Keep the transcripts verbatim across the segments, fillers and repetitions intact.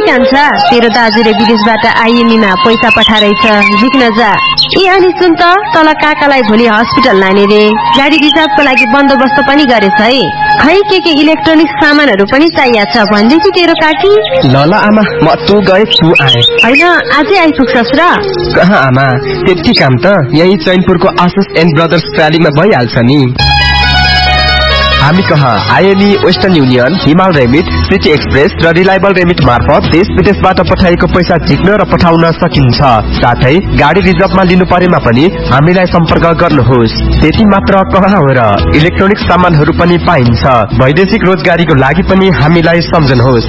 कान्छा तेरो दाजुले विदेशबाट आइएमईमा पैसा पठाइरहेछ झिक्न जा। ए अनि सुन त तल काकालाई भोलि हस्पिटल लाने रे गाडी रिजर्भको लागि बन्दोबस्त पनि गरेछ है। खै के के इलेक्ट्रोनिक सामानहरू पनि चाहिएको छ भन्दैथि तेरो काकी। ल ल आमा म तँ गए तू आए होइन आजै आइपुग्छस् र? कहाँ आमा त्यति काम त यही चैनपुरको आसुस एन्ड ब्रदर्स प्रालीमा भइहाल्छ नि। हामी कहाँ आइएमई, वेस्टर्न युनियन, हिमाल रेमिट, सिटी एक्सप्रेस र रिलायबल रेमिट मार्फत देश विदेशबाट पठाएको पैसा झिक्न र पठाउन सकिन्छ। साथै गाडी रिजर्भमा लिनु परेमा पनि हामीलाई सम्पर्क गर्नुहोस्। त्यति मात्र कहाँ हो र इलेक्ट्रोनिक सामानहरू पनि पाइन्छ। वैदेशिक रोजगारीको लागि पनि हामीलाई सम्झनुहोस्।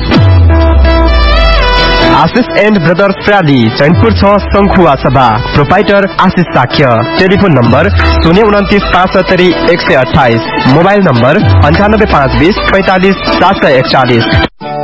आशिष एन्ड ब्रदर्स प्राली चैनपुर छ शंखुवा सभा। प्रोपाइटर आशिष साक्य। टेलिफोन नम्बर शून्य उन्तिस पाँच सत्तरी एक सय अठाइस। मोबाइल नम्बर अन्ठानब्बे पाँच बिस पैंतालिस सात सय एकचालिस।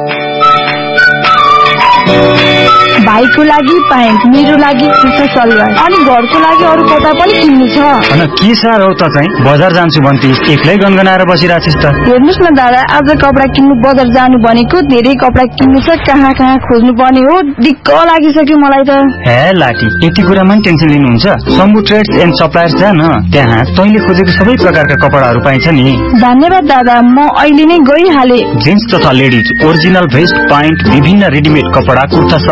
भाइको लागि प्यान्ट, मेरो लागि कुर्ता सलवार अनि घरको लागि अरू कपडा पनि किन्नु छ। अनि के साह्रो त चाहिँ बजार जान्छु भन्थिस् एक्लै गनगनाएर बसिरहेछिस् त। हेर्नुस् न दादा आज कपडा किन्नु बजार जानु भनेको धेरै कपडा किन्नु छ कहाँ कहाँ खोज्नु पर्ने हो दिक्क लागिसक्यो मलाई त। हे लाटी यति कुरामा नि टेन्सन लिनुहुन्छ। शम्भु ट्रेड्स एन्ड सप्लायर्स जा न त्यहाँ तैँले खोजेको सबै प्रकारका कपडाहरू पाइन्छ नि। धन्यवाद दादा म अहिले नै गइहाले। जेन्ट्स तथा लेडिज ओरिजिनल भेस्ट प्यान्ट विभिन्न रेडिमेड कपडा कुर्ता